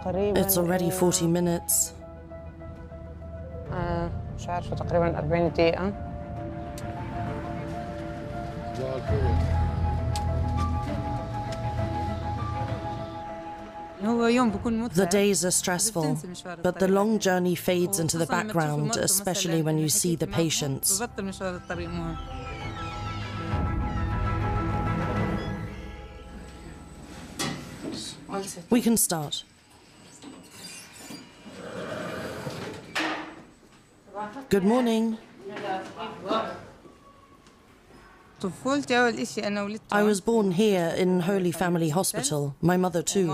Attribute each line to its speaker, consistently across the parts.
Speaker 1: It's already 40 minutes.
Speaker 2: مش عارفة تقريبا 40 دقيقة.
Speaker 1: The days are stressful, but the long journey fades into the background, especially when you see the patients. We can start. Good morning. I was born here in Holy Family Hospital. My mother too.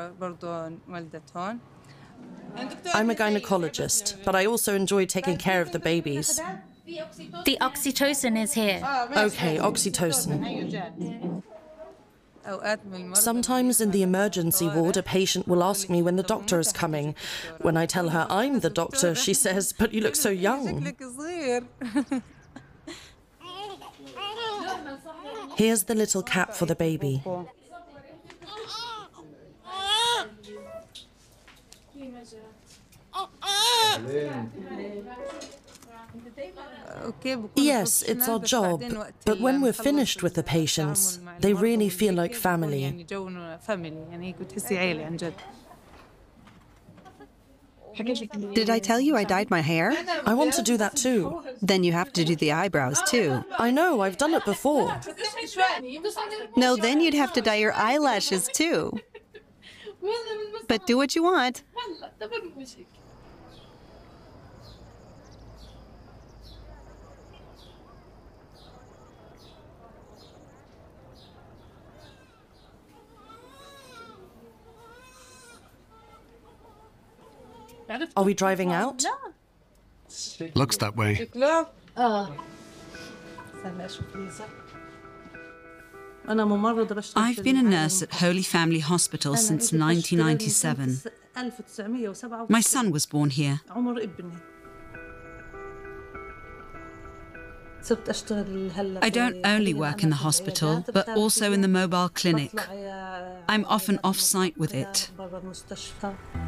Speaker 1: I'm a gynecologist, but I also enjoy taking care of the babies.
Speaker 3: The oxytocin is here.
Speaker 1: Okay, oxytocin. Sometimes in the emergency ward, a patient will ask me when the doctor is coming. When I tell her I'm the doctor, she says, "But you look so young." Here's the little cap for the baby. Yes, it's our job, but when we're finished with the patients, they really feel like family.
Speaker 4: Did I tell you I dyed my hair?
Speaker 1: I want to do that too.
Speaker 4: Then you have to do the eyebrows too.
Speaker 1: I know, I've done it before.
Speaker 4: No, then you'd have to dye your eyelashes too. But do what you want.
Speaker 1: Are we driving out?
Speaker 5: Looks that way.
Speaker 6: I've been a nurse at Holy Family Hospital since 1997. My son was born here. I don't only work in the hospital, but also in the mobile clinic. I'm often off-site with it.